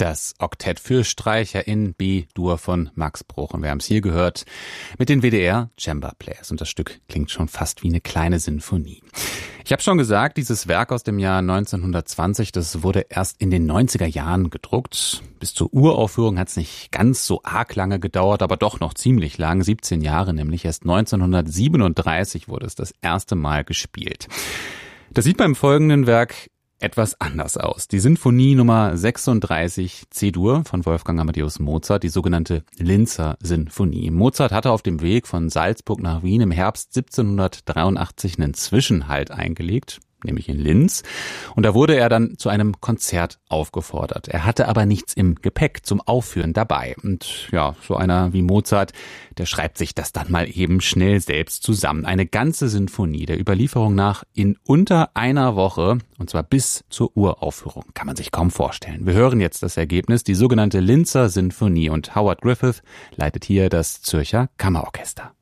Das Oktett für Streicher in B-Dur von Max Bruch. Und wir haben es hier gehört mit den WDR Chamber Players. Und das Stück klingt schon fast wie eine kleine Sinfonie. Ich habe schon gesagt, dieses Werk aus dem Jahr 1920, das wurde erst in den 90er Jahren gedruckt. Bis zur Uraufführung hat es nicht ganz so arg lange gedauert, aber doch noch ziemlich lang, 17 Jahre nämlich. Erst 1937 wurde es das erste Mal gespielt. Das sieht beim folgenden Werk etwas anders aus. Die Sinfonie Nummer 36 C-Dur von Wolfgang Amadeus Mozart, die sogenannte Linzer Sinfonie. Mozart hatte auf dem Weg von Salzburg nach Wien im Herbst 1783 einen Zwischenhalt eingelegt, nämlich in Linz. Und da wurde er dann zu einem Konzert aufgefordert. Er hatte aber nichts im Gepäck zum Aufführen dabei. Und ja, so einer wie Mozart, der schreibt sich das dann mal eben schnell selbst zusammen. Eine ganze Sinfonie der Überlieferung nach in unter einer Woche, und zwar bis zur Uraufführung. Kann man sich kaum vorstellen. Wir hören jetzt das Ergebnis, die sogenannte Linzer Sinfonie. Und Howard Griffith leitet hier das Zürcher Kammerorchester.